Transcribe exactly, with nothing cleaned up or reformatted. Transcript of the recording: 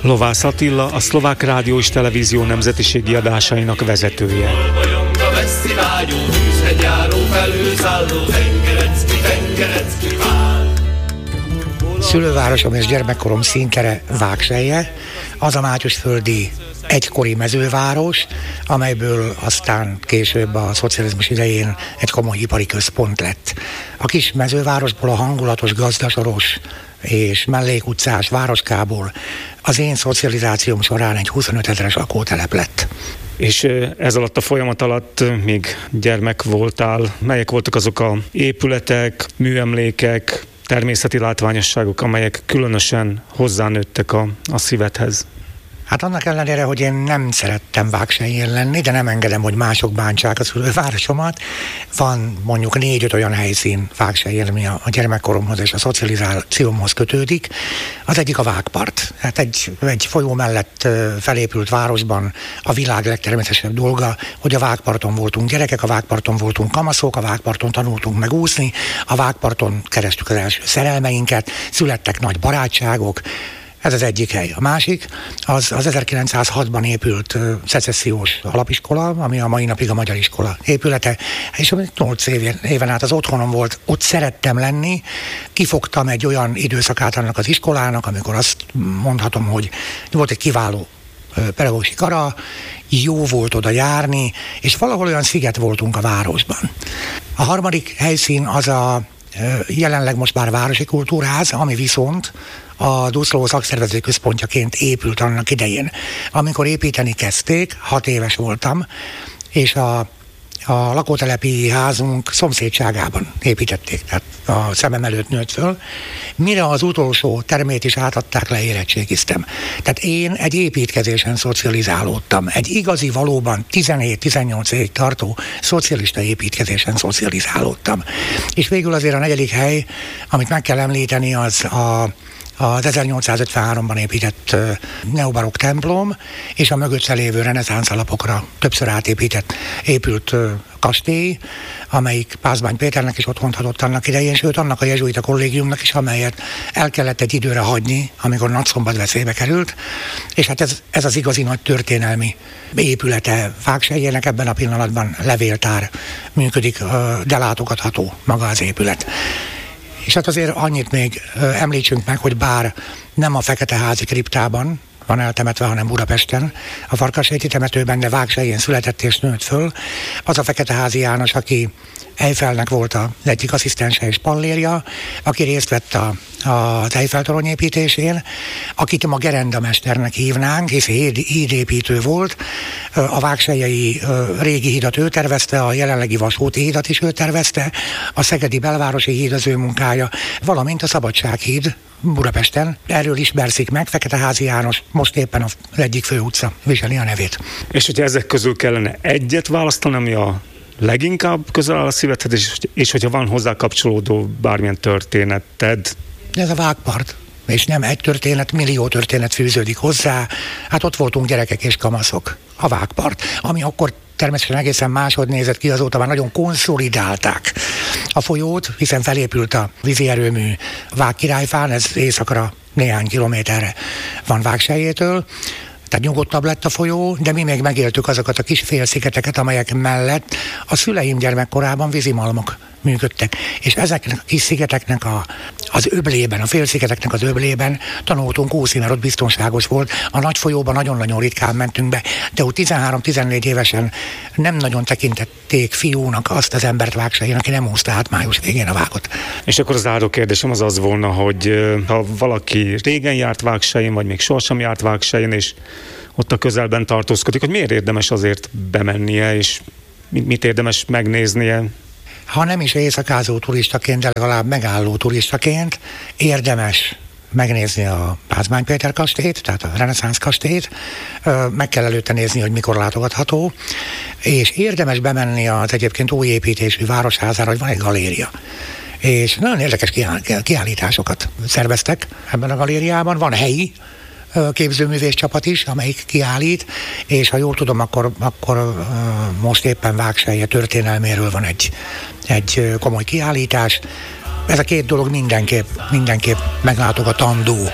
Lovász Attila, a Szlovák Rádió és Televízió nemzetiségi adásainak vezetője. Szülővárosom és gyermekkorom színtere Vágselye, az a mátyusföldi egykori mezőváros, amelyből aztán később a szocializmus idején egy komoly ipari központ lett. A kis mezővárosból, a hangulatos, gazdasoros és mellékutcás városkából az én szocializációm során egy huszonöt ezeres lakótelep lett. És ez alatt a folyamat alatt még gyermek voltál, melyek voltak azok a épületek, műemlékek, természeti látványosságok, amelyek különösen hozzánőttek a, a szívedhez? Hát annak ellenére, hogy én nem szerettem Vágselyen lenni, de nem engedem, hogy mások bántsák a szülővárosomat. Van mondjuk négy-öt olyan helyszín Vágselyen, ami a gyermekkoromhoz és a szocializációmhoz kötődik. Az egyik a Vágpart. Hát egy, egy folyó mellett felépült városban a világ legtermészetesebb dolga, hogy a Vágparton voltunk gyerekek, a Vágparton voltunk kamaszok, a Vágparton tanultunk meg úszni, a Vágparton kerestük az első szerelmeinket, születtek nagy barátságok. Ez az egyik hely. A másik, az, az ezerkilencszázhatban épült uh, szecessziós alapiskola, ami a mai napig a Magyar Iskola épülete, és nyolc éven, éven át az otthonom volt, ott szerettem lenni, kifogtam egy olyan időszakát annak az iskolának, amikor azt mondhatom, hogy volt egy kiváló uh, pedagógusi kara, jó volt oda járni, és valahol olyan sziget voltunk a városban. A harmadik helyszín az a uh, jelenleg most már városi kultúrház, ami viszont a Duszló szakszervező központjaként épült annak idején. Amikor építeni kezdték, hat éves voltam, és a, a lakótelepi házunk szomszédságában építették, tehát a szemem előtt nőtt föl. Mire az utolsó termét is átadták le, érettségiztem. Tehát én egy építkezésen szocializálódtam. Egy igazi, valóban tizenhét-tizennyolc évig tartó szocialista építkezésen szocializálódtam. És végül azért a negyedik hely, amit meg kell említeni, az a az ezernyolcszázötvenháromban épített uh, neobarokk templom, és a mögötte lévő reneszánsz alapokra többször átépített, épült uh, kastély, amelyik Pázmány Péternek is otthont adott annak idején, sőt annak a jezsuita kollégiumnak is, amelyet el kellett egy időre hagyni, amikor Nagyszombat veszélybe került, és hát ez, ez az igazi nagy történelmi épülete Vágsellyének, ebben a pillanatban levéltár működik, uh, de látogatható maga az épület. És hát azért annyit még említsünk meg, hogy bár nem a Feketeházi kriptában van eltemetve, hanem Budapesten, a Farkasréti temetőben, de Vágselyen született és nőtt föl, az a Feketeházi János, aki Eiffelnek volt az egyik asszisztense és pallérja, aki részt vett a, a, az Eiffel-torony építésén, akit ma gerendamesternek hívnánk, hisz hídépítő volt. A vágsellyei régi hídat ő tervezte, a jelenlegi vasúti hídat is ő tervezte, a szegedi belvárosi híd az ő munkája, valamint a Szabadsághíd Budapesten. Erről ismerszik meg, Feketeházi János, most éppen az egyik főutca viseli a nevét. És hogyha ezek közül kellene egyet választani, ami a leginkább közel áll a szívedhez, és, és hogyha van hozzá kapcsolódó bármilyen történeted? Ez a Vágpart. És nem egy történet, millió történet fűződik hozzá. Hát ott voltunk gyerekek és kamaszok. A Vágpart, ami akkor természetesen egészen máshogy nézett ki, azóta már nagyon konszolidálták a folyót, hiszen felépült a vízi erőmű Vágkirályfán, ez északra néhány kilométerre van Vágsellyétől. Tehát nyugodtabb lett a folyó, de mi még megéltük azokat a kis félszigeteket, amelyek mellett a szüleim gyermekkorában vízimalmok működtek. És ezeknek a kis szigeteknek a, az öblében, a félszigeteknek az öblében tanultunk úszni, mert ott biztonságos volt. A nagy folyóban nagyon-nagyon ritkán mentünk be, de úgy tizenhárom-tizennégy évesen nem nagyon tekintették fiúnak azt az embert Vágselyen, aki nem úszta át május végén a Vágot. És akkor az záró kérdésem az az volna, hogy ha valaki régen járt Vágselyen, vagy még sohasem járt Vágselyen, és ott a közelben tartózkodik, hogy miért érdemes azért bemennie, és mit érdemes megnéznie? Ha nem is éjszakázó turistaként, de legalább megálló turistaként érdemes megnézni a Pázmány Péter kastélyt, tehát a reneszánsz kastélyt, meg kell előtte nézni, hogy mikor látogatható, és érdemes bemenni az egyébként új építésű városházára, hogy van egy galéria. És nagyon érdekes kiállításokat szerveztek ebben a galériában, van helyi képzőművész csapat is, amelyik kiállít, és ha jól tudom, akkor, akkor most éppen Vágselye történelméről van egy, egy komoly kiállítás. Ez a két dolog mindenképp, mindenképp meglátogatandó.